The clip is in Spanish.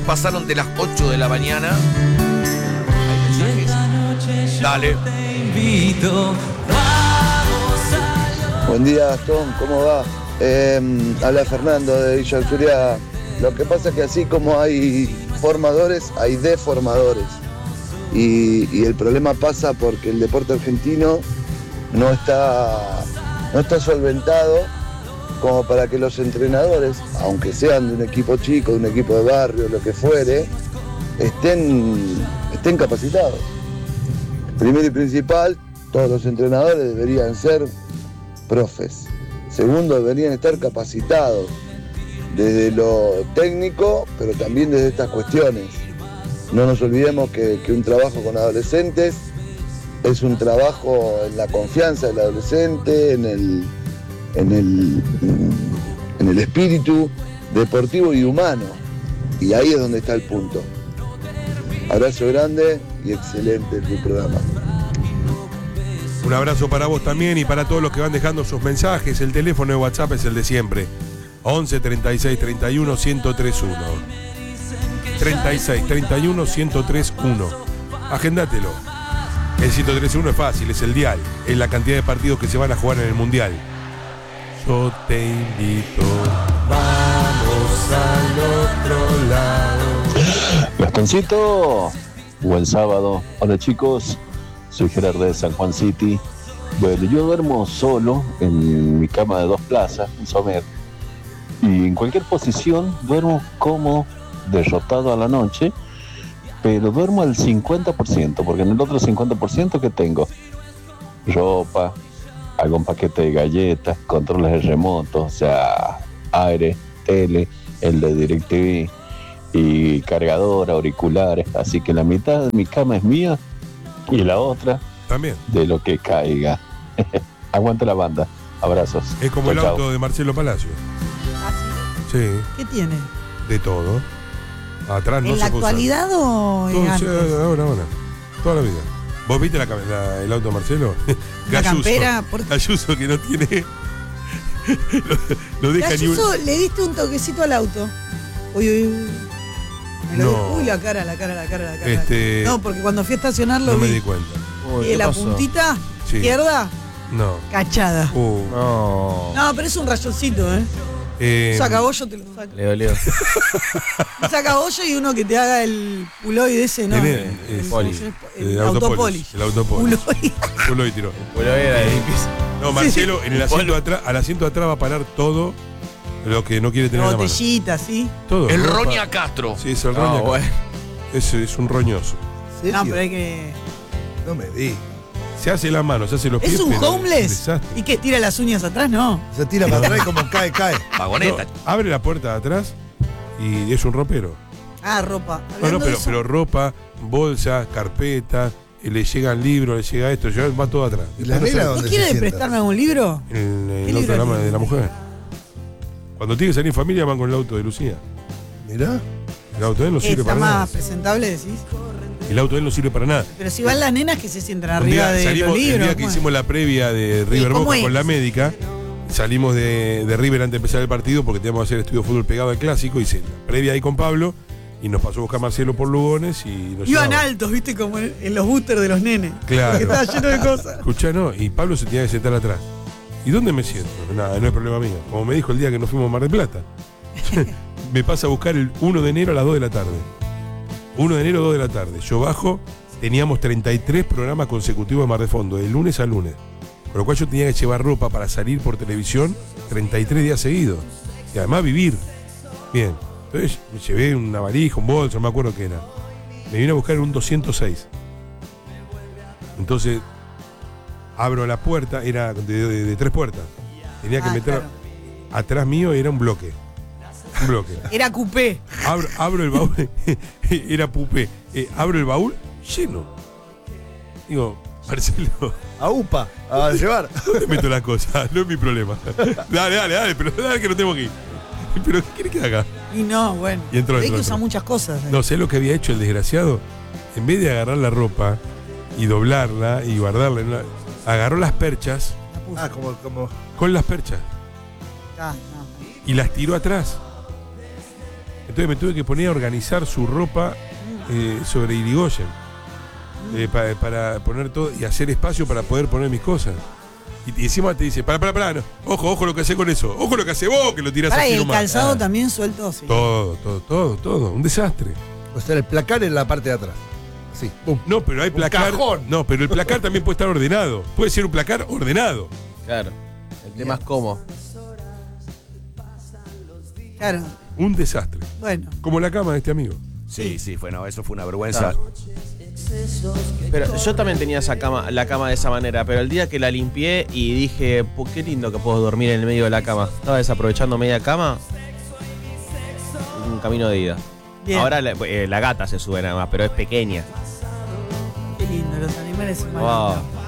Pasaron de las 8 de la mañana. Hay mensajes. Dale. Buen día, Gastón, ¿cómo va? Habla Fernando de Villa Alturia. Lo que pasa es que así como hay formadores, hay deformadores. Y el problema pasa porque el deporte argentino no está solventado como para que los entrenadores, aunque sean de un equipo chico, de un equipo de barrio, lo que fuere, estén capacitados. Primero y principal, todos los entrenadores deberían ser profes. Segundo, deberían estar capacitados desde lo técnico, pero también desde estas cuestiones. No nos olvidemos que un trabajo con adolescentes es un trabajo en la confianza del adolescente, en el espíritu deportivo y humano. Y ahí es donde está el punto. Abrazo grande y excelente tu programa. Un abrazo para vos también y para todos los que van dejando sus mensajes. El teléfono de WhatsApp es el de siempre. 11 36 31 1031. 36 31 1031. Agéndatelo. El 1031 es fácil, es el dial. Es la cantidad de partidos que se van a jugar en el Mundial. Yo te invito. Vamos al otro lado. Gastoncito, buen sábado. Hola chicos, soy Gerardo de San Juan City. Bueno, yo duermo solo en mi cama de 2 plazas, en Somer. Y en cualquier posición duermo como derrotado a la noche, pero duermo al 50%, porque en el otro 50% que tengo ropa, algún paquete de galletas, controles de remoto, o sea, aire, tele, el de DirecTV y cargador, auriculares, así que la mitad de mi cama es mía y la otra también de lo que caiga. Aguanta la banda, abrazos. Es como chau, el auto chau. de Marcelo Palacio. ¿Ah, sí? Sí, ¿Qué tiene? de todo. Atrás no ¿En se la puede usar. actualidad o Todo, antes? sí, ahora. Toda la vida. ¿Vos viste el auto de Marcelo? ¿La campera? ¿Por qué? Ayuso que no tiene. no deja ni un. Ayuso, le diste un toquecito al auto. Uy, uy, uy. Me lo No. dijo. Uy, la cara. Este, No, porque cuando fui a estacionar lo no me vi. di cuenta. Y la puntita Sí. izquierda, No. cachada. No. No, pero es un rayoncito, Saca bollo, te lo saco. Le dolió. Saca bollo y uno que te haga el puloide ese, ¿no? El autopoli. El autopoli. Puloide. Puloide tiró. Bueno, era de limpieza. No, Marcelo, en el asiento de atrás, al asiento de atrás va a parar todo lo que no quiere tener en la mano. Botellita, ¿sí? Todo. El ropa. Roña Castro. Sí, es el Roña Castro. Bueno. Es un roñoso. No, pero hay que... No me di. Se hace la mano, se hace los pies. ¿Es un pero homeless? desastre. ¿Y qué? ¿Tira las uñas atrás? No. Se tira para atrás y como cae. Vagoneta. No, abre la puerta de atrás y es un ropero. Ah, ropa. No, Hablando de eso, pero ropa, bolsa, carpeta, le llegan libros, le llega esto, va todo atrás. ¿Y la nena ¿No dónde se quiere sienta? prestarme algún libro? En ¿Qué el libro auto tiene? de la mujer. Cuando tiene que salir en familia van con el auto de Lucía. Mirá. El auto de él no sirve ¿Está para más nada. presentable, decís? El auto de él no sirve para nada. Pero si van las nenas que se sientan Un arriba día de salimos, los libros. el día que ¿cómo hicimos la previa de River ¿cómo Boca es? con la médica, salimos de River antes de empezar el partido porque teníamos que hacer estudio de fútbol pegado al clásico. Hice la previa ahí con Pablo y nos pasó a buscar Marcelo por Lugones y nos Iban llevaba. altos, viste, como en los boosters de los nenes. Claro. Que estaba lleno de cosas. Escuchá, no, y Pablo se tenía que sentar atrás. ¿Y dónde me siento? Nada, no es problema mío. Como me dijo el día que nos fuimos a Mar del Plata. Me pasa a buscar el 1 de enero a las 2 de la tarde. 1 de enero, 2 de la tarde. Yo bajo, teníamos 33 programas consecutivos de Mar de Fondo, de lunes a lunes. Con lo cual yo tenía que llevar ropa para salir por televisión 33 días seguidos. Y además vivir. Bien. Entonces me llevé una valija, un bolso, no me acuerdo qué era. Me vine a buscar un 206. Entonces, abro la puerta, era de 3 puertas. Tenía que meter Claro. atrás mío, era un bloque. Un bloque. Era coupé. Abro el baúl, era pupé. Abro el baúl lleno. Digo, Marcelo, A UPA, a llevar. ¿dónde meto las cosas? No es mi problema. Dale, pero dale que no tengo que ir. ¿Pero qué quiere que haga? Y no, bueno. Y entró, Hay entró, que usar entró. muchas cosas. No sé lo que había hecho el desgraciado. En vez de agarrar la ropa y doblarla y guardarla, agarró las perchas La puso. Ah, como. con las perchas Ah, no. y las tiró atrás. Entonces me tuve que poner a organizar su ropa sobre Irigoyen. Para poner todo y hacer espacio para poder poner mis cosas. Y encima te dice, pará, no. Ojo lo que hace con eso. Ojo lo que hace vos, que lo tirás así y el nomás. calzado también suelto, sí. Todo. Un desastre. O sea, el placar en la parte de atrás. Así. Pum. No, pero hay placar. Cajón. No, pero el placar también puede estar ordenado. Puede ser un placar ordenado. Claro. El tema es cómo. Claro. Un desastre. Bueno. Como la cama de este amigo. Sí, eso fue una vergüenza. Pero yo también tenía la cama de esa manera, pero el día que la limpié y dije, qué lindo que puedo dormir en el medio de la cama. Estaba desaprovechando media cama. Un camino de ida. Bien. Ahora la gata se sube nada más, pero es pequeña. Qué lindo, los animales se Wow.